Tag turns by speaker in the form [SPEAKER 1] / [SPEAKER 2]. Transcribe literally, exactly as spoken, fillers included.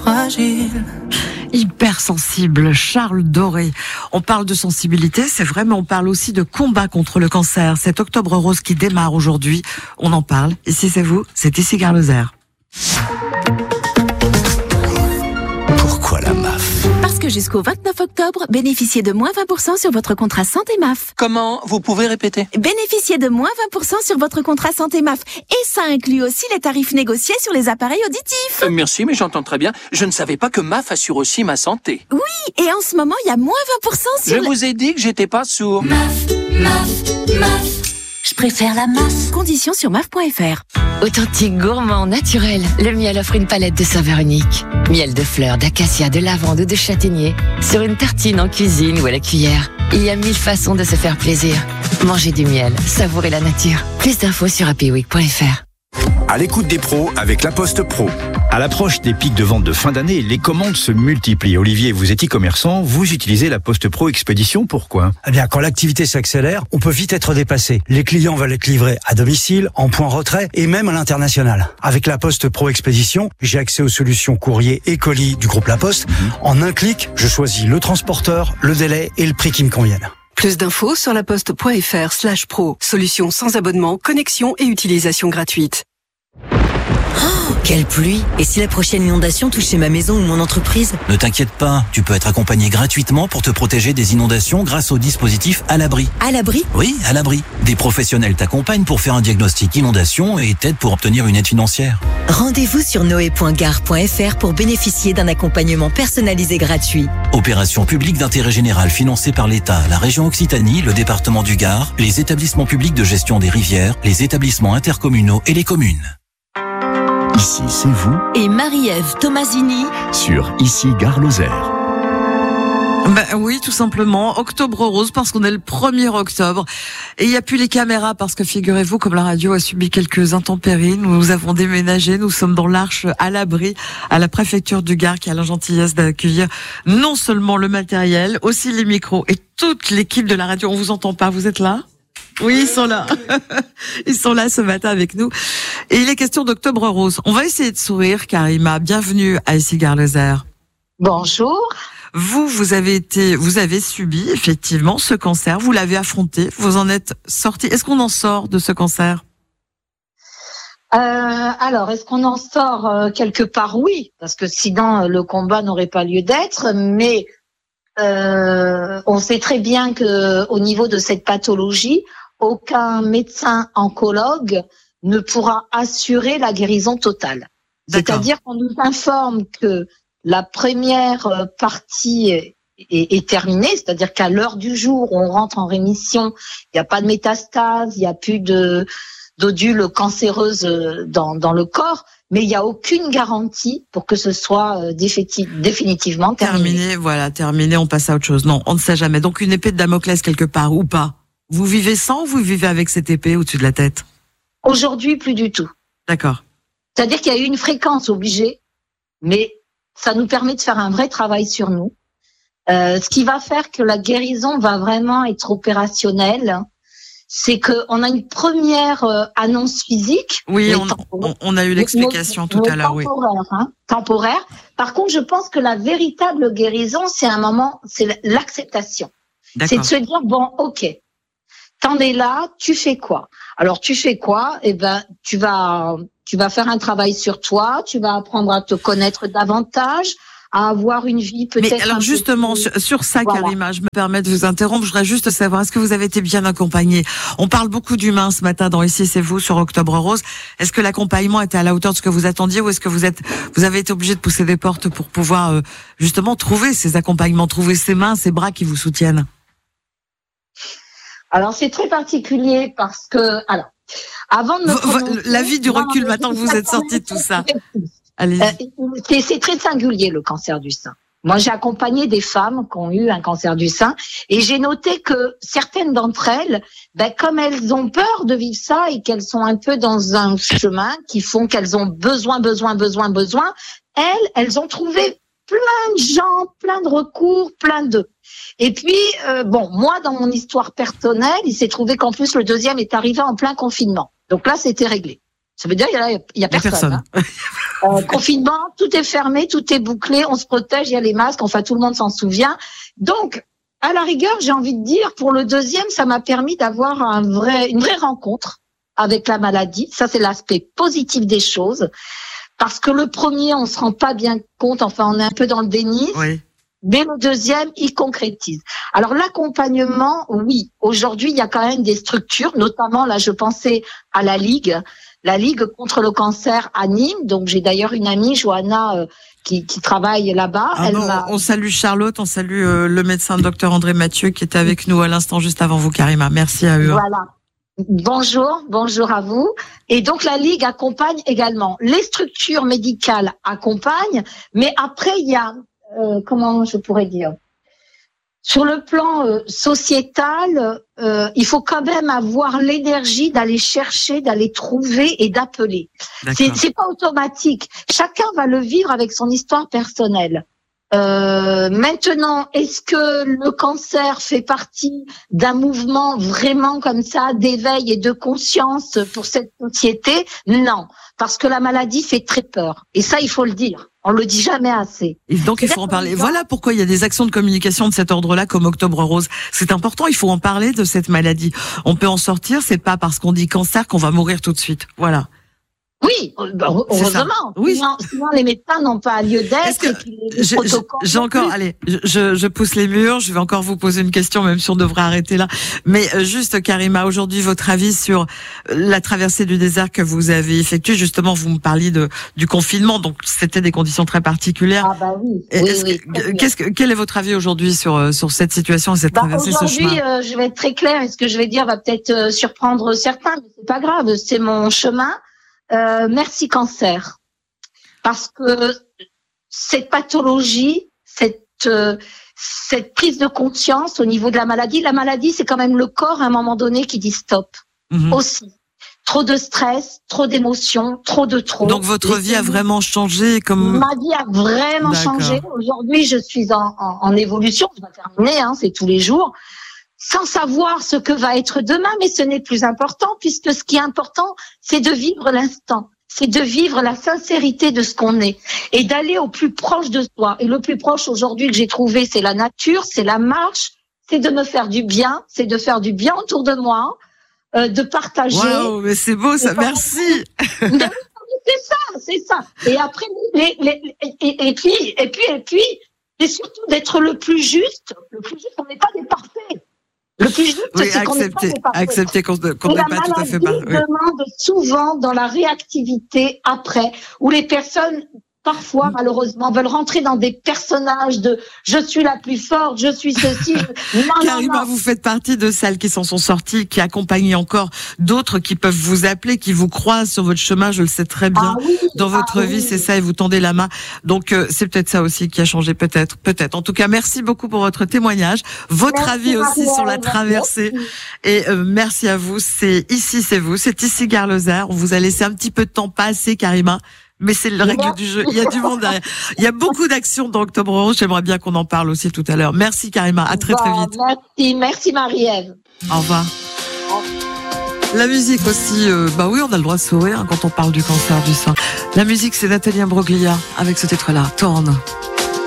[SPEAKER 1] fragile.
[SPEAKER 2] Hypersensible, Charles Doré. On parle de sensibilité, c'est vrai, mais on parle aussi de combat contre le cancer. Cet Octobre Rose qui démarre aujourd'hui, on en parle. Ici c'est vous, c'est ici Gare Lozère.
[SPEAKER 3] Pourquoi la M A F ?
[SPEAKER 4] Parce que jusqu'au vingt-neuf octobre, bénéficiez de moins vingt pour cent sur votre contrat santé M A F.
[SPEAKER 1] Comment ? Vous pouvez répéter ?
[SPEAKER 4] Bénéficiez de moins vingt pour cent sur votre contrat santé M A F. Et ça inclut aussi les tarifs négociés sur les appareils auditifs.
[SPEAKER 1] Euh, merci, mais j'entends très bien. Je ne savais pas que M A F assure aussi ma santé.
[SPEAKER 4] Oui, et en ce moment, il y a moins vingt pour cent sur...
[SPEAKER 1] Je
[SPEAKER 4] le...
[SPEAKER 1] vous ai dit que j'étais pas sourd.
[SPEAKER 5] M A F, M A F, M A F. Je préfère la M A F.
[SPEAKER 4] Conditions sur M A F point F R.
[SPEAKER 6] Authentique, gourmand, naturel, le miel offre une palette de saveurs uniques. Miel de fleurs, d'acacia, de lavande ou de châtaignier. Sur une tartine en cuisine ou à la cuillère. Il y a mille façons de se faire plaisir. Mangez du miel, savourez la nature. Plus d'infos sur happy week point F R.
[SPEAKER 3] À l'écoute des pros avec La Poste Pro. À l'approche des pics de vente de fin d'année, les commandes se multiplient. Olivier, vous êtes e-commerçant, vous utilisez La Poste Pro Expédition, pourquoi ?
[SPEAKER 7] Eh bien, quand l'activité s'accélère, on peut vite être dépassé. Les clients veulent être livrés à domicile, en point retrait et même à l'international. Avec La Poste Pro Expédition, j'ai accès aux solutions courrier et colis du groupe La Poste. En un clic, je choisis le transporteur, le délai et le prix qui me conviennent.
[SPEAKER 8] Plus d'infos sur laposte.fr slash pro. Solution sans abonnement, connexion et utilisation gratuite.
[SPEAKER 9] Oh, quelle pluie! Et si la prochaine inondation touchait ma maison ou mon entreprise?
[SPEAKER 10] Ne t'inquiète pas, tu peux être accompagné gratuitement pour te protéger des inondations grâce au dispositif À l'abri.
[SPEAKER 9] À l'abri?
[SPEAKER 10] Oui, À l'abri. Des professionnels t'accompagnent pour faire un diagnostic inondation et t'aident pour obtenir une aide financière.
[SPEAKER 9] Rendez-vous sur noé point gare point F R pour bénéficier d'un accompagnement personnalisé gratuit.
[SPEAKER 10] Opération publique d'intérêt général financée par l'État, la région Occitanie, le département du Gard, les établissements publics de gestion des rivières, les établissements intercommunaux et les communes.
[SPEAKER 3] Ici, c'est vous.
[SPEAKER 9] Et Marie-Ève Tomasini
[SPEAKER 3] Sur Ici Gare Lozère.
[SPEAKER 2] Ben oui, tout simplement. Octobre Rose, parce qu'on est le premier octobre. Et il n'y a plus les caméras, parce que figurez-vous, comme la radio a subi quelques intempéries, nous avons déménagé, nous sommes dans l'Arche à l'abri, à la préfecture du Gard, qui a la gentillesse d'accueillir non seulement le matériel, aussi les micros et toute l'équipe de la radio. On vous entend pas, vous êtes là ? Oui, ils sont là. Ils sont là ce matin avec nous. Et il est question d'Octobre Rose. On va essayer de sourire, Karima. Bienvenue à Ici Gare Lozère.
[SPEAKER 11] Bonjour.
[SPEAKER 2] Vous, vous avez été, vous avez subi effectivement ce cancer. Vous l'avez affronté. Vous en êtes sorti. Est-ce qu'on en sort de ce cancer ?
[SPEAKER 11] Euh, alors, est-ce qu'on en sort euh, quelque part ? Oui, parce que sinon euh, le combat n'aurait pas lieu d'être. Mais euh, on sait très bien que au niveau de cette pathologie, aucun médecin oncologue ne pourra assurer la guérison totale. D'accord. C'est-à-dire qu'on nous informe que la première partie est, est, est terminée, c'est-à-dire qu'à l'heure du jour, on rentre en rémission, il n'y a pas de métastase, il n'y a plus de d'odules cancéreuses dans, dans le corps, mais il n'y a aucune garantie pour que ce soit définitivement terminé.
[SPEAKER 2] Terminé, voilà, terminé, on passe à autre chose. Non, on ne sait jamais. Donc une épée de Damoclès quelque part ou pas ? Vous vivez sans ou vous vivez avec cette épée au-dessus de la tête ?
[SPEAKER 11] Aujourd'hui, plus du tout.
[SPEAKER 2] D'accord.
[SPEAKER 11] C'est-à-dire qu'il y a eu une fréquence obligée, mais ça nous permet de faire un vrai travail sur nous. Euh, ce qui va faire que la guérison va vraiment être opérationnelle, c'est qu'on a une première euh, annonce physique.
[SPEAKER 2] Oui, on, on, on a eu l'explication mais, tout mais à l'heure.
[SPEAKER 11] Temporaire,
[SPEAKER 2] oui.
[SPEAKER 11] Hein, temporaire. Par contre, je pense que la véritable guérison, c'est un moment, c'est l'acceptation. D'accord. C'est de se dire, bon, ok, t'en es là, tu fais quoi ? Alors, tu fais quoi ? Eh ben, tu vas, tu vas faire un travail sur toi, tu vas apprendre à te connaître davantage, à avoir une vie peut-être...
[SPEAKER 2] Mais alors justement, peu... sur, sur ça, voilà. Karima, je me permets de vous interrompre, je voudrais juste savoir, est-ce que vous avez été bien accompagnée ? On parle beaucoup d'humains ce matin dans Ici c'est vous sur Octobre Rose. Est-ce que l'accompagnement était à la hauteur de ce que vous attendiez ou est-ce que vous êtes, vous avez été obligé de pousser des portes pour pouvoir euh, justement trouver ces accompagnements, trouver ces mains, ces bras qui vous soutiennent ?
[SPEAKER 11] Alors c'est très particulier parce que, alors, avant de me prononcer,
[SPEAKER 2] la vie du recul maintenant que vous êtes sorti de tout ça. Allez.
[SPEAKER 11] Euh, c'est, c'est très singulier le cancer du sein. Moi, j'ai accompagné des femmes qui ont eu un cancer du sein et j'ai noté que certaines d'entre elles, ben, comme elles ont peur de vivre ça et qu'elles sont un peu dans un chemin qui font qu'elles ont besoin, besoin, besoin, besoin, elles, elles ont trouvé plein de gens, plein de recours, plein de... Et puis, euh, bon, moi, dans mon histoire personnelle, il s'est trouvé qu'en plus, le deuxième est arrivé en plein confinement. Donc là, c'était réglé. Ça veut dire qu'il y a, il y a personne.
[SPEAKER 2] personne.
[SPEAKER 11] Hein. euh, confinement, tout est fermé, tout est bouclé, on se protège, il y a les masques, enfin tout le monde s'en souvient. Donc, à la rigueur, j'ai envie de dire, pour le deuxième, ça m'a permis d'avoir un vrai, une vraie rencontre avec la maladie. Ça, c'est l'aspect positif des choses. Parce que le premier, on se rend pas bien compte, enfin, on est un peu dans le déni.
[SPEAKER 2] Oui.
[SPEAKER 11] Mais le deuxième, il concrétise. Alors, l'accompagnement, oui. Aujourd'hui, il y a quand même des structures, notamment, là, je pensais à la Ligue, la Ligue contre le cancer à Nîmes. Donc, j'ai d'ailleurs une amie, Johanna, euh, qui, qui travaille là-bas.
[SPEAKER 2] Ah
[SPEAKER 11] Elle
[SPEAKER 2] bon,
[SPEAKER 11] m'a...
[SPEAKER 2] on salue Charlotte, on salue euh, le médecin docteur André Mathieu qui était avec nous à l'instant juste avant vous, Karima. Merci à eux.
[SPEAKER 11] Voilà. Bonjour, bonjour à vous. Et donc la Ligue accompagne également. Les structures médicales accompagnent, mais après il y a, euh, comment je pourrais dire, sur le plan euh, sociétal, euh, il faut quand même avoir l'énergie d'aller chercher, d'aller trouver et d'appeler. C'est, c'est pas automatique. Chacun va le vivre avec son histoire personnelle. Euh, maintenant, est-ce que le cancer fait partie d'un mouvement vraiment comme ça d'éveil et de conscience pour cette société? Non, parce que la maladie fait très peur. Et ça, il faut le dire. On le dit jamais assez.
[SPEAKER 2] Et donc, il faut en parler. Voilà pourquoi il y a des actions de communication de cet ordre-là, comme Octobre Rose. C'est important, il faut en parler de cette maladie. On peut en sortir, c'est pas parce qu'on dit cancer qu'on va mourir tout de suite. Voilà.
[SPEAKER 11] Oui, heureusement.
[SPEAKER 2] Oui.
[SPEAKER 11] Sinon, sinon, les médecins n'ont pas lieu d'être.
[SPEAKER 2] Que,
[SPEAKER 11] et puis les
[SPEAKER 2] j'ai, j'ai encore, allez, je, je pousse les murs. Je vais encore vous poser une question, même si on devrait arrêter là. Mais juste, Karima, aujourd'hui, votre avis sur la traversée du désert que vous avez effectuée. Justement, vous me parliez de du confinement, donc c'était des conditions très particulières.
[SPEAKER 11] Ah bah oui. oui, oui
[SPEAKER 2] que, qu'est-ce que, quel est votre avis aujourd'hui sur sur cette situation et cette
[SPEAKER 11] bah,
[SPEAKER 2] traversée, ce chemin?
[SPEAKER 11] Aujourd'hui, euh, je vais être très claire. Et ce que je vais dire va peut-être euh, surprendre certains, mais c'est pas grave. C'est mon chemin. Euh, merci cancer, parce que cette pathologie, cette euh, cette prise de conscience au niveau de la maladie, la maladie c'est quand même le corps à un moment donné qui dit stop. Mmh. Aussi, trop de stress, trop d'émotions, trop de trop.
[SPEAKER 2] Donc votre vie a vraiment changé, comme
[SPEAKER 11] ma vie a vraiment D'accord. changé. Aujourd'hui, je suis en, en, en évolution. Je vais terminer, hein, c'est tous les jours. Sans savoir ce que va être demain, mais ce n'est plus important, puisque ce qui est important, c'est de vivre l'instant, c'est de vivre la sincérité de ce qu'on est, et d'aller au plus proche de soi. Et le plus proche aujourd'hui que j'ai trouvé, c'est la nature, c'est la marche, c'est de me faire du bien, c'est de faire du bien autour de moi, euh, de partager.
[SPEAKER 2] Waouh, mais c'est beau ça, merci.
[SPEAKER 11] C'est ça, c'est ça. Et après, les, les, et, et puis, et puis, et puis, et surtout d'être le plus juste. Le plus juste, on n'est pas des parfaits. Le plus juste,
[SPEAKER 2] oui,
[SPEAKER 11] c'est qu'on n'est pas des parfaits.
[SPEAKER 2] Accepter qu'on n'est pas tout à fait parfait.
[SPEAKER 11] La maladie demande souvent dans la réactivité après, où les personnes parfois, malheureusement, veulent rentrer dans des personnages de « je suis la plus forte, je suis ceci ».
[SPEAKER 2] Karima, vous faites partie de celles qui s'en sont sorties, qui accompagnent encore d'autres qui peuvent vous appeler, qui vous croisent sur votre chemin, je le sais très bien.
[SPEAKER 11] Ah oui,
[SPEAKER 2] dans votre
[SPEAKER 11] ah
[SPEAKER 2] vie,
[SPEAKER 11] oui.
[SPEAKER 2] c'est ça, et vous tendez la main. Donc, euh, c'est peut-être ça aussi qui a changé, peut-être, peut-être. En tout cas, merci beaucoup pour votre témoignage, votre
[SPEAKER 11] merci
[SPEAKER 2] avis aussi
[SPEAKER 11] Marie,
[SPEAKER 2] sur la traversée.
[SPEAKER 11] Merci.
[SPEAKER 2] Et euh, merci à vous. C'est ici, c'est vous. C'est ici Gare Lozère. On vous a laissé un petit peu de temps passer, Karima. Mais c'est la règle du jeu. Il y a du monde derrière. Il y a beaucoup d'actions dans Octobre Rose. J'aimerais bien qu'on en parle aussi tout à l'heure. Merci Karima. À très très vite.
[SPEAKER 11] Merci, merci Marie-Ève.
[SPEAKER 2] Au revoir. La musique aussi, euh, bah oui, on a le droit de sourire hein, quand on parle du cancer du sein. La musique, c'est Nathalie Imbroglia avec ce titre-là, Tourne.